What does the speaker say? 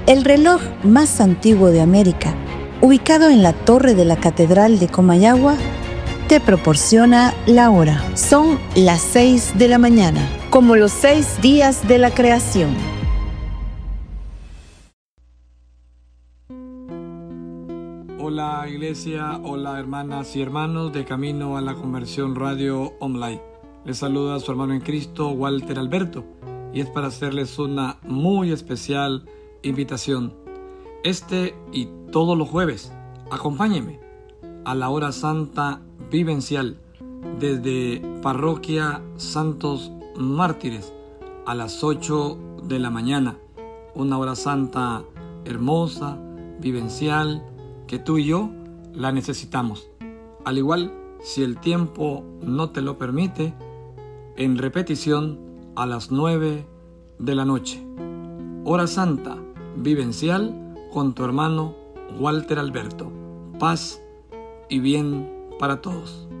El reloj más antiguo de América, ubicado en la torre de la Catedral de Comayagua, te proporciona la hora. Son las 6 de la mañana, como los 6 días de la creación. Hola iglesia, hola hermanas y hermanos de Camino a la Conversión Radio Online. Les saluda su hermano en Cristo, Walter Alberto, y es para hacerles una muy especial invitación. Este y todos los jueves, acompáñenme a la hora santa vivencial desde Parroquia Santos Mártires a las 8 de la mañana. Una hora santa hermosa, vivencial, que tú y yo la necesitamos. Al igual, si el tiempo no te lo permite, en repetición a las 9 de la noche. Hora santa vivencial con tu hermano Walter Alberto. Paz y bien para todos.